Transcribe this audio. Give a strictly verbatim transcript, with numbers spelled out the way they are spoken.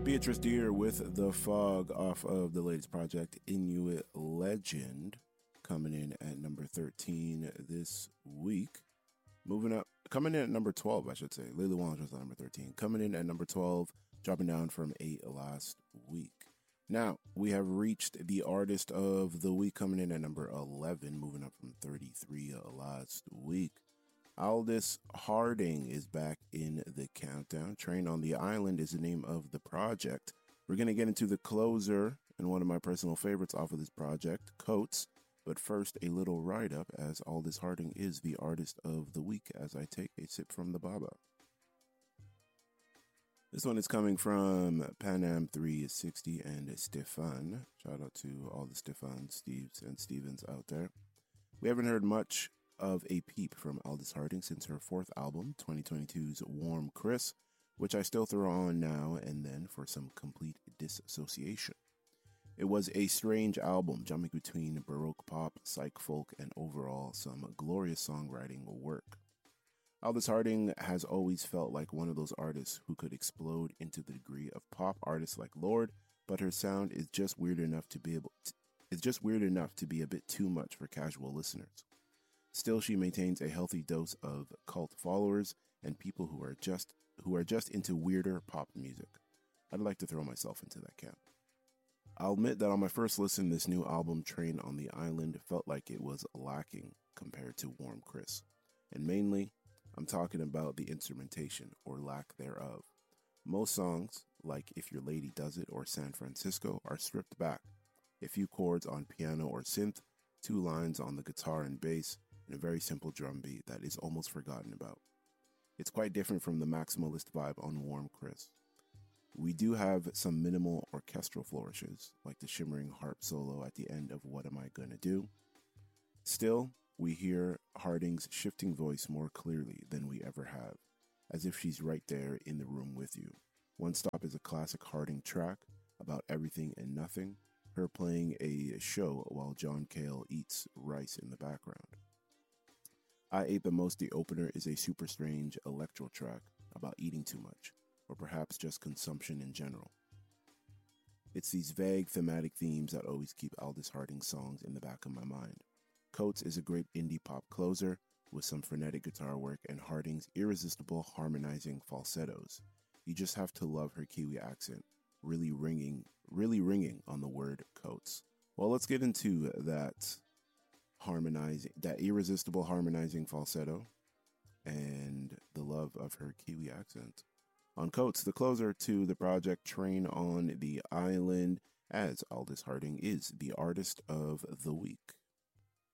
Beatrice Deer with The Fog off of the latest project, Inuit Legend, coming in at number thirteen this week. Moving up, coming in at number twelve, I should say. Lily Wong was at number thirteen. Coming in at number twelve, dropping down from eight last week. Now, we have reached the artist of the week, coming in at number eleven, moving up from thirty-three last week. Aldous Harding is back in the countdown. Train on the Island is the name of the project. We're going to get into the closer and one of my personal favorites off of this project, Coates. But first, a little write-up, as Aldous Harding is the artist of the week as I take a sip from the Baba. This one is coming from Panam three sixty and Stefan. Shout out to all the Stefan, Steves, and Stevens out there. We haven't heard much of a peep from Aldous Harding since her fourth album, twenty twenty-two's Warm Chris, which I still throw on now and then for some complete disassociation. It was a strange album, jumping between Baroque pop, psych folk, and overall some glorious songwriting work. Aldous Harding has always felt like one of those artists who could explode into the degree of pop artists like Lorde, but her sound is just weird enough to be able to, is just weird enough to be a bit too much for casual listeners. Still, she maintains a healthy dose of cult followers and people who are just who are just into weirder pop music. I'd like to throw myself into that camp. I'll admit that on my first listen, this new album, Train on the Island, felt like it was lacking compared to Warm Chris. And mainly, I'm talking about the instrumentation, or lack thereof. Most songs, like If Your Lady Does It or San Francisco, are stripped back. A few chords on piano or synth, two lines on the guitar and bass, and a very simple drum beat that is almost forgotten about. It's quite different from the maximalist vibe on Warm Chris. We do have some minimal orchestral flourishes, like the shimmering harp solo at the end of What Am I Gonna Do? Still, we hear Harding's shifting voice more clearly than we ever have, as if she's right there in the room with you. One Stop is a classic Harding track about everything and nothing, her playing a show while John Cale eats rice in the background. I Ate the Most, the opener, is a super strange electro track about eating too much, or perhaps just consumption in general. It's these vague thematic themes that always keep Aldous Harding songs in the back of my mind. Coates is a great indie pop closer with some frenetic guitar work and Harding's irresistible harmonizing falsettos. You just have to love her Kiwi accent, really ringing, really ringing on the word Coates. Well, let's get into that harmonizing, that irresistible harmonizing falsetto and the love of her Kiwi accent. On Coates, the closer to the project Train on the Island, as Aldous Harding is the artist of the week.